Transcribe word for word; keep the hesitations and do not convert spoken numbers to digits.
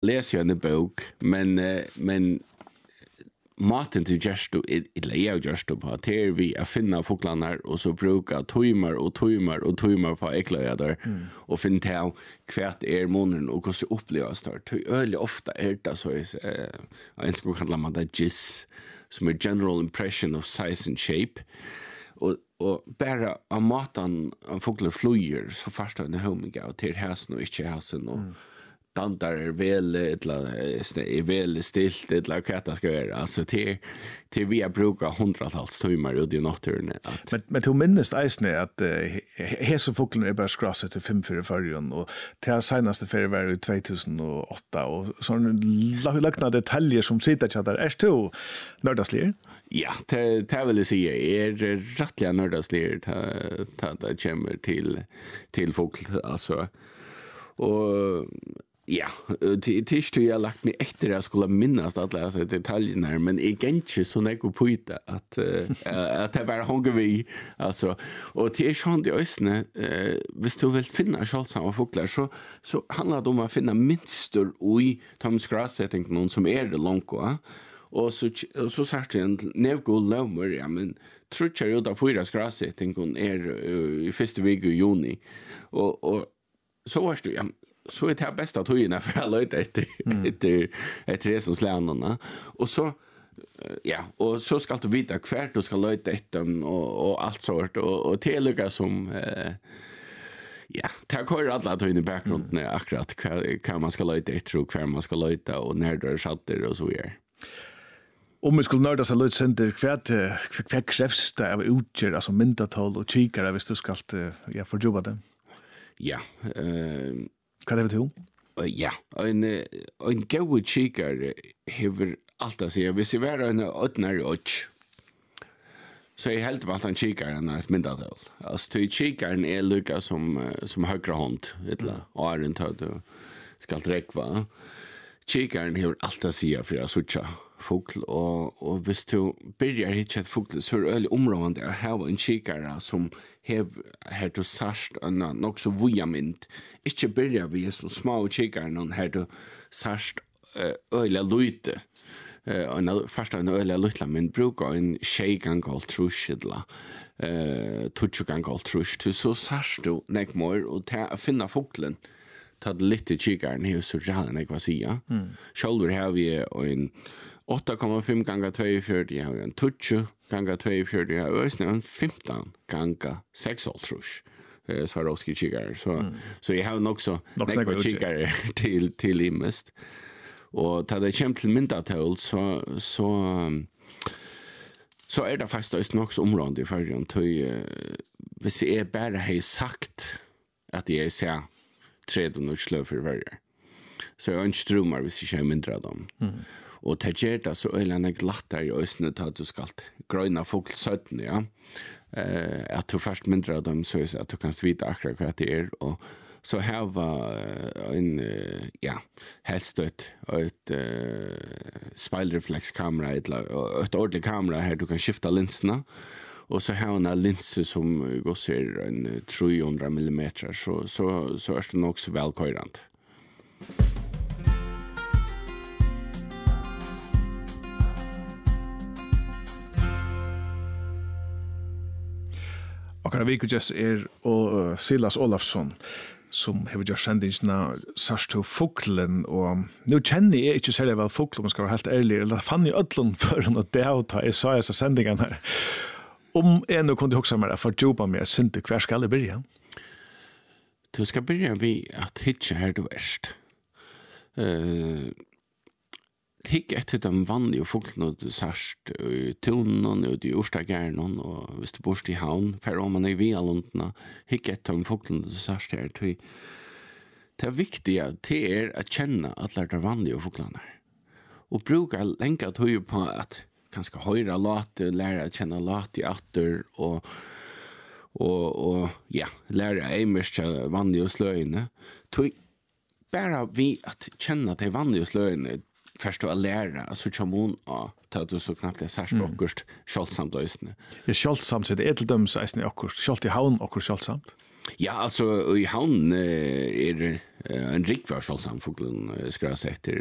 läser ju en bok, men uh, men maten till just då eller jag just då på till vi att finna fåglarna och så bruka timmar och timmar och timmar på äckla där mm. och finna till kvärt är munnen och hur så upplevs det till öle ofta är det så är eh en skulle kalla man det gis som är general impression of size and shape och och bara av maten av fåglar flyger så förstår ni hur mycket och till hästen och inte hästen och mm. Dandar är väl eller är väl stilt eller vad det ska vara. Alltså till till vi brukar hundratals timmar ut i naturen. Att... Men men du minns eisne att hesa fågeln är bara skrasset till fem fyra förrjon och till senaste ferie var i tjugohundraåtta och såna lagna detaljer som sitter där är du nördaslig. Ja, det det vill jag säga är rättliga nördaslig ta ta det kommer till till fågel alltså och ja, tills du har lagt mig efter jag skulle minnas att läsa detaljerna men jag kan inte så nägå på det att att det bara hänger vi alltså och till sånt det ösne eh visst du vill finna självsamma fåglar så så handlar det om att finna minster i Thomas Grass-setting någon som är det långt och så så sagt en nevgol lomer ja men tror jag att fyra Grass-setting hon är i första veckan i juni och och så var det ja så är det bästa tojerna för alla ut efter efter ett resenslärarna och så ja och så ska du vita kvärt du ska löta efter och och allt sånt och och tillägga som eh, ja ta kör alla tojerna i bakgrunden mm. akkurat kan man ska löta efter och kvar man ska löta och när det är satter och så vidare. Om vi skulle nörda så lite center kvärt kvärt krävs det av utgör alltså myndatal och kikare visst du ska ja förjobba det. Ja, eh Vad är det du? Ja, en en god kikare har allt att säga. Hvis jag var en ordinary och så är helt valt en kikare än ett myndatal. Alltså till kikaren är lika som som högra hand eller arent hade ska räcka. Kikaren har allt att säga för att sucha fågel och och hvis du börjar hitta ett fågel så är det området att ha en kikare som har här du särst en nog så vujament. Inte börjar vi så små kikare någon här du särst öliga lute. En första en öliga lutla men brukar en shakean called trushidla. Eh tuchukan called trush till så särst du näckmor och ta finna fågeln. Ta det lite kikaren här så redan jag vad säga. Shoulder har vi en åtta komma fem gånger tvåhundrafyrtio jag har en tuchu gånger tvåhundrafyrtio jag har en femton gånger sex ultrush eh Swarovski kikare så mm. så jag har också några kikare till till imest och ta det kämt till myndatal så så så är det faktiskt också område i förrän till hvis jag är bara har sagt att jag är så tredje och slö för varje så jag inte strömmar hvis jag är mindre av dem mm. och det gör det så ölen glattare i ösnet att du ska gröna fågelsötten, ja. Eh, att du först mindre av dem så är att du kan vita akkurat vad det är. Och så här var en, ja, helst ett, ett uh, speilreflexkamera, eller ett ordentligt kamera här du kan skifta linserna. Och så har en linse som går ser en trehundra millimeter så, så, så är det nog så välkörande. Och när vi just är och Silas Olafsson som har gjort sändningarna Sarsto Fåglen och nu känner jag inte så väl fågel om jag ska vara helt ärlig eller fann jag ödlon för hon att det har jag sa jag så sändningarna här. Om en nu kunde också mer för jobba med synte kvar ska det börja. Du ska börja vi att hitta här du värst. Eh Hick etter de vanlige fåglene du sørst i tunnen og i Orstagjernen og hvis du bor i havn, for om man er i Vialundene, hick etter de fåglene du sørst her. Det er viktig at det er å kjenne at det er vanlige fåglene. Og bruke lenge at høye på at kanskje høyre late, lære å kjenne late i atter og, og, og ja, lære å emerske vanlige sløyene. Bare vi at kjenne at det er vanlige sløyene först att lära alltså chamon ja ta du så knappt läsa skokkurst skallsamt ösne. Ja skallsamt så det är till döms ösne också skall i havn och skallsamt. Ja alltså i havn är en rik var självsam fågeln ska jag säga